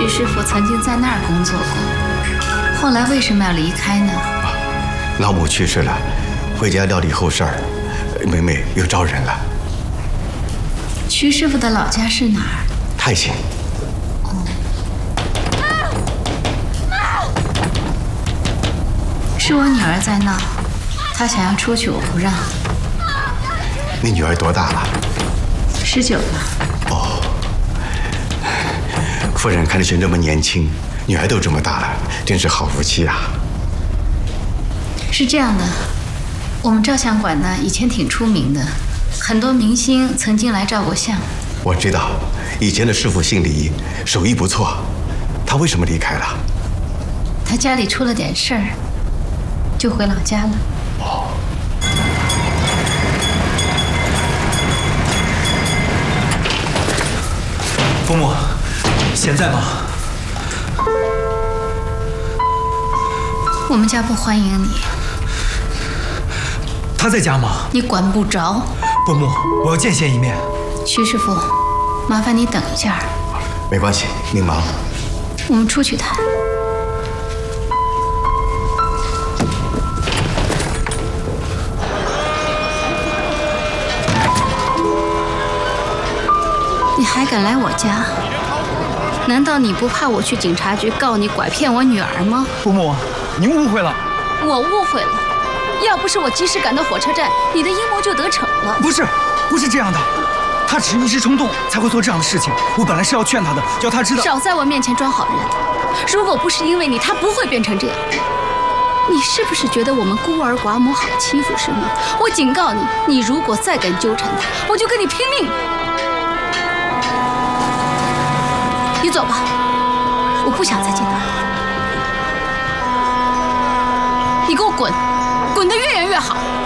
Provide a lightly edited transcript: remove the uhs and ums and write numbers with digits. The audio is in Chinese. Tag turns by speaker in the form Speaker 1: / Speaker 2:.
Speaker 1: 徐师傅曾经在那儿工作过，后来为什么要离开呢？
Speaker 2: 老母去世了，回家料理后事儿。梅梅又招人了。
Speaker 1: 徐师傅的老家是哪儿？
Speaker 2: 泰县。
Speaker 1: 是我女儿在闹，她想要出去，我不让。
Speaker 2: 你女儿多大了
Speaker 1: ？19了。
Speaker 2: 哦，夫人看着是那么年轻，女儿都这么大了，真是好福气啊。
Speaker 1: 是这样的，我们照相馆呢以前挺出名的，很多明星曾经来照过相。
Speaker 2: 我知道，以前的师傅姓李，手艺不错，他为什么离开了？
Speaker 1: 他家里出了点事儿，就回老家了。
Speaker 2: 哦。
Speaker 3: 伯母，贤在吗？
Speaker 1: 我们家不欢迎你。
Speaker 3: 他在家吗？
Speaker 1: 你管不着。
Speaker 3: 伯母，我要见贤一面。
Speaker 1: 徐师傅，麻烦你等一下。
Speaker 2: 没关系，您忙。
Speaker 1: 我们出去谈。你还敢来我家？难道你不怕我去警察局告你拐骗我女儿吗？
Speaker 3: 伯母，您误会了。
Speaker 1: 我误会了。要不是我及时赶到火车站，你的阴谋就得逞了。
Speaker 3: 不是这样的，他只是一时冲动才会做这样的事情。我本来是要劝他的，叫他知道。
Speaker 1: 少在我面前装好人。如果不是因为你，他不会变成这样。你是不是觉得我们孤儿寡母好欺负是吗？我警告你，你如果再敢纠缠他，我就跟你拼命。你走吧，我不想再见到你。你给我滚，滚得越远越好。